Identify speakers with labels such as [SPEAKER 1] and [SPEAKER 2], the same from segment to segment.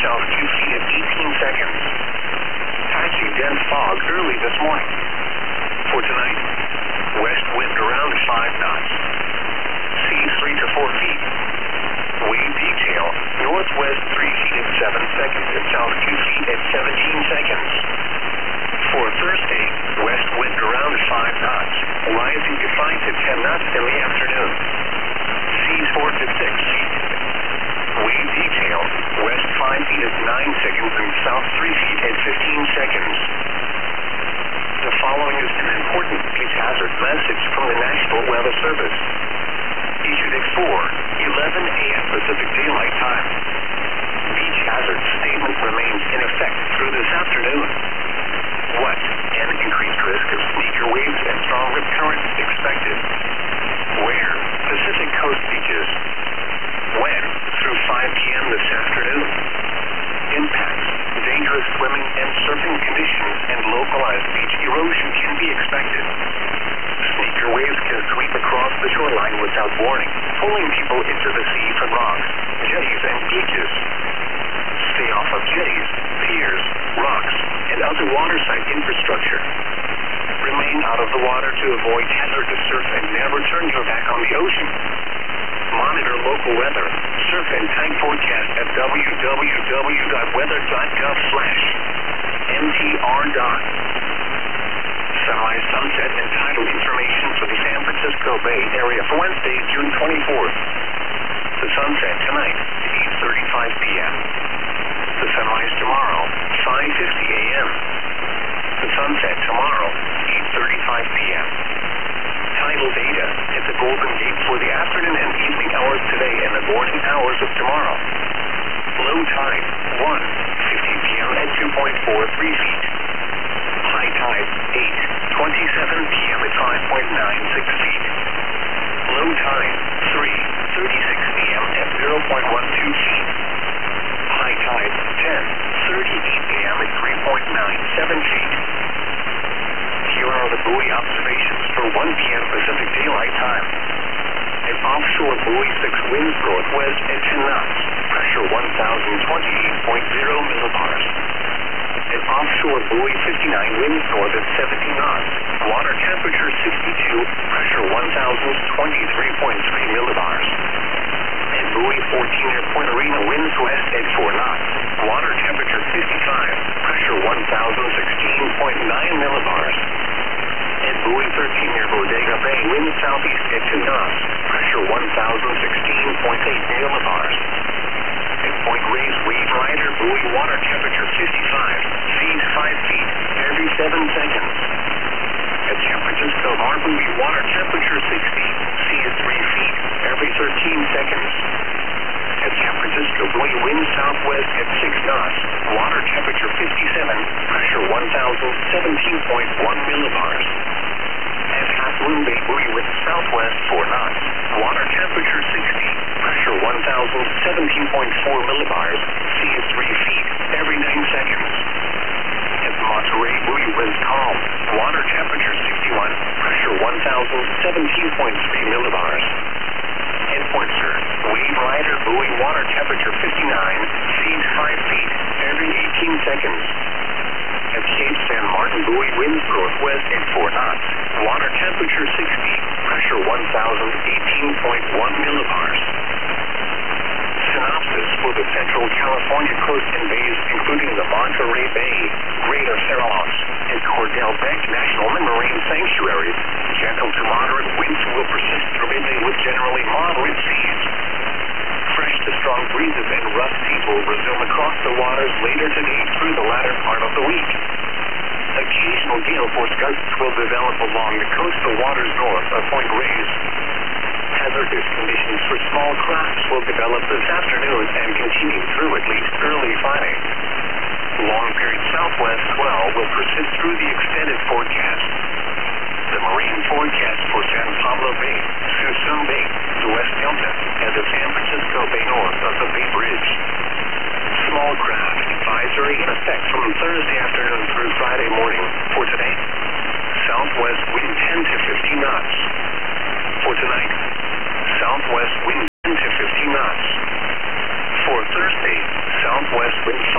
[SPEAKER 1] south QC at 18 seconds. Patchy dense fog early this morning. For tonight, west wind around 5 knots. Seas 3 to 4 feet. Wave detail, northwest 3 feet at 7 seconds and south 2 feet at 17 seconds. For Thursday, west wind around 5 knots, rising to 5 to 10 knots in the afternoon. Seas 4 to 6 feet. Wave detail, west 5 feet at 9 seconds and south 3 feet at 15 seconds. The following is an important beach hazard message from the National Weather Service. Issued at 4:11 a.m. Pacific Daylight Time. Beach hazard statement remains in effect through this afternoon. What? An increased risk of sneaker waves and strong rip currents expected. Where? Pacific Coast beaches. When? Through 5 p.m. this afternoon. Impacts, dangerous swimming and surfing conditions, and localized beach erosion can be expected. Sneaker waves can sweep across the shoreline without warning, pulling people into the sea from rocks, jetties, and beaches. Stay off of jetties, piers, rocks, and other waterside infrastructure. Remain out of the water to avoid hazardous surf and never turn your back on the ocean. Monitor local weather, surf and tide forecast at www.weather.gov/mtr. Sunrise, sunset, and tidal information for the San Francisco Bay Area for Wednesday, June 24th. The sunset tonight, 8:35 p.m. The sunrise tomorrow, 5:50 a.m. The sunset tomorrow, 8:35 p.m. Tidal data at the Golden Gate for the afternoon and evening hours today and the morning hours of tomorrow. Low tide, 1:50 p.m. at 2.43 feet. High tide, 8:27 p.m. at 5.96 feet. Low tide, 3:36 p.m. at 0.12 feet. High tide, 10:38 a.m. at 3.97 feet. Here are the buoy observations for 1 p.m. Pacific Daylight Time. An offshore buoy 6 winds northwest at 10 knots, pressure 1,028.0 millibars. An offshore buoy 59 winds north at 70 knots, water temperature 62, pressure 1,023.3 millibars. And buoy 14 near Point Arena winds west at 4 knots, water temperature 55, pressure 1,016.9 millibars. And buoy 13 near Bodega Bay winds southeast at 2 knots, pressure 1,016.8 millibars. At Point Reyes Wave Rider buoy water temperature 55, seas 5 feet every 7 seconds. At San Francisco Bar buoy water temperature 60, seas 3 feet every 13 seconds. At San Francisco buoy wind southwest at 6 knots, water temperature 57, pressure 1,017.1 millibars. At Half Moon Bay buoy wind southwest 4 knots, water temperature 60, pressure 1,017.4 millibars, seas 3 feet every 9 seconds. At Monterey buoy wind calm, water temperature 61, pressure 1,017.3 millibars. At Point Sur, Wave Rider buoy water temperature 59, seas 5 feet every 18 seconds. At Cape San Martin buoy winds northwest at 4 knots, water temperature 60, pressure 1,018.1 millibars. Synopsis for the Central California coast and bays, including the Monterey Bay, Greater Farallons, and Cordell Bank National Marine Sanctuaries. Gentle to moderate winds will persist through midday with generally moderate seas. Fresh to strong breezes and rough seas will resume across the waters later today through the latter part of the week. Occasional gale force gusts will develop along the coastal waters north of Point Reyes. Hazardous conditions for small crafts will develop this afternoon and continue through at least early Friday. Long-period southwest swell will persist through the extended forecast. The marine forecast for San Pablo Bay, Suisun Bay, the West Delta, and the San Francisco Bay north of the Bay Bridge. Small craft advisory in effect from Thursday afternoon through Friday morning. For today, southwest wind 10 to 15 knots. For tonight, southwest wind 10 to 15 knots. For Thursday, southwest wind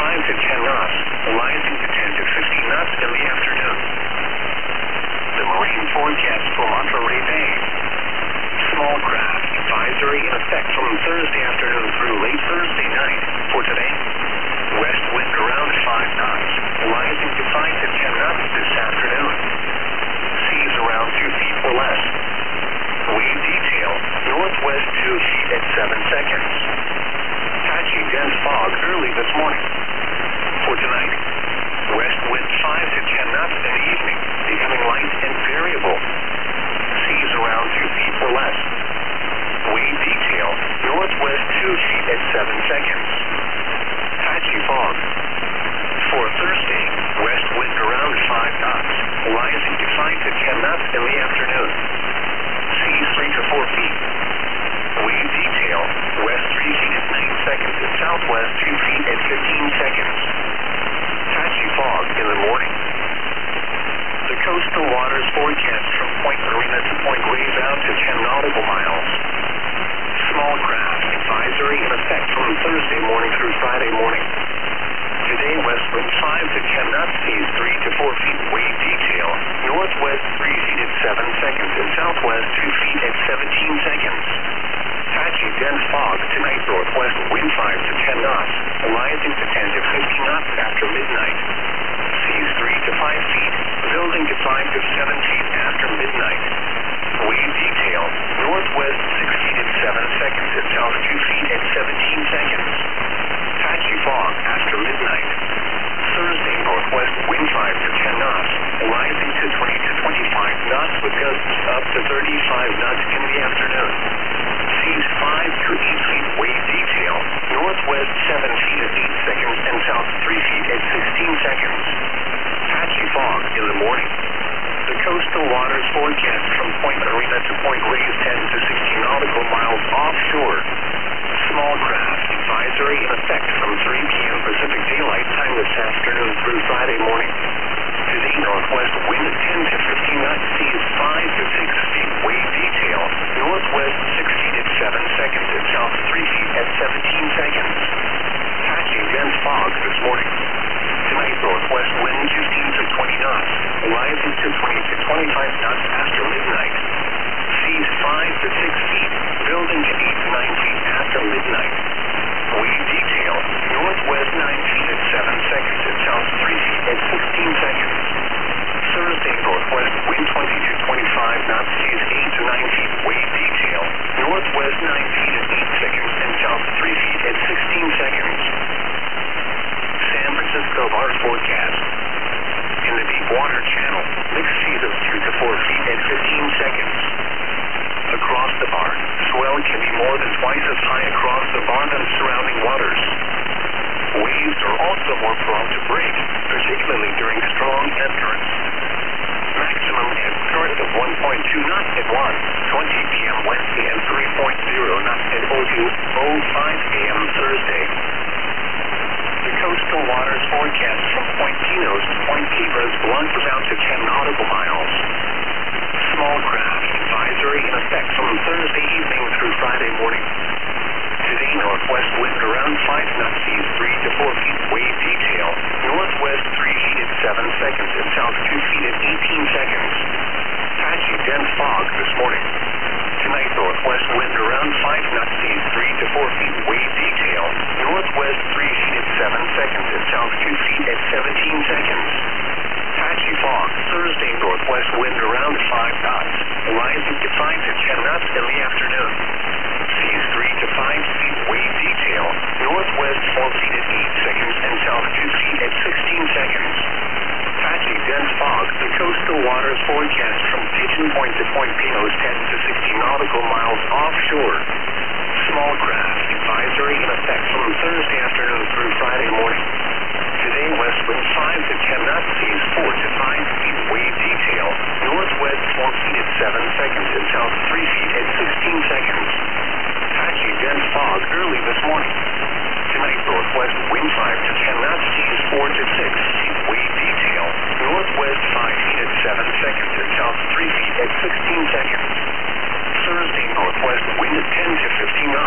[SPEAKER 1] Friday morning. Today, west wind 5 to 10 knots, seas 3 to 4 feet, wave detail. Northwest 3 feet at 7 seconds and southwest 2 feet at 17 seconds. Patchy dense fog tonight, northwest wind 5 to 10 knots, rising to 10 to 15 knots after midnight. Seas 3 to 5 feet, building to 5 to 7 feet after midnight. Wave detail, northwest 6 feet at 7 seconds and south 2 feet at 17 seconds. Patchy fog after midnight. Thursday, northwest wind 5 to 10 knots, rising to 20 to 25 knots with gusts up to 35 knots in the afternoon. Seas 5 to 8 feet, wave detail, northwest 7 feet at 8 seconds and south 3 feet at 16 seconds. Patchy fog in the morning. The coastal waters forecast from Point Arena to Point Reyes 10 to 16 nautical miles offshore. Small craft advisory in effect from 3 p.m. Pacific Daylight Time this afternoon through Friday morning. Today, northwest wind 10 to 15 knots, seas 5 to 6 feet, wave detail, northwest 6 feet at 7 seconds and south 3 feet at 17 seconds. Patchy dense fog this morning. Tonight, northwest wind 15 to 20 knots, rising to 20 to 25 knots after midnight. Seas 5 to 6 feet, building to 8 to 9 feet after midnight. Wave detail, northwest 9 feet at 7 seconds and south 3 feet at 16 seconds. Thursday, northwest wind 20 to 25 knots, seas 8 to 9 feet, wave detail, northwest 9 feet at 8 seconds and south 3 feet at 16 seconds. San Francisco bar forecast. In the deep water channel, mixed seas of 2 to 4 feet at 15 seconds. Across the bar, swell can be more than twice as high across the bar than surrounding waters. Waves are also more prone to break, particularly during strong ebb currents. Maximum ebb current of 1.2 knots at 1:20 p.m. Wednesday and 3.0 knots at 02:05 a.m. Thursday. The coastal waters forecast from Point Pinos to Point Cabras blunts out to 10 nautical miles. Small craft advisory in effect from Thursday evening through Friday morning. Today, northwest wind around 5 knots, seas 3 to 4 feet, wave detail, northwest 3 feet at 7 seconds and south 2 feet at 18 seconds. Patchy dense fog this morning. Tonight, northwest wind around 5 knots, seas 3 to 4 feet, wave detail, northwest 3 feet at 7 seconds and south 2 feet at 17 seconds. Patchy fog, Thursday, northwest wind around 5 knots, rising to 5 to 10 knots in the afternoon. Seas 3 to 5 feet, wave detail, northwest 4 feet at 8 seconds and south 2 feet at 16 seconds. Patchy dense fog, the coastal waters forecast from Pigeon Point to Point Pinos 10 to 16 nautical miles offshore. Small craft advisory in effect from Thursday afternoon through Friday morning. Today, west wind 5 to 10 knots, seas 4 to 5 feet, wave detail, northwest 4 feet at 7 seconds and south 3 feet at 16 seconds. Patchy dense fog early this morning. Tonight, northwest wind 5 to 10 knots, seas 4 to 6 feet, wave detail, northwest 5 feet at 7 seconds and south 3 feet at 16 seconds. Thursday, northwest wind 10 to 15 knots.